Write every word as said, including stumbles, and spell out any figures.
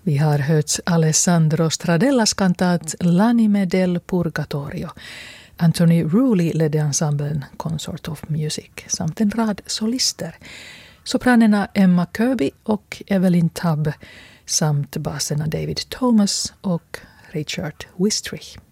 Vi har hört Alessandro Stradellas kantat L'anime del Purgatorio. Anthony Rooley ledde ensemblen Consort of Music samt en rad solister. Sopranerna Emma Kirby och Evelyn Tubb samt baserna David Thomas och Richard Wistrich.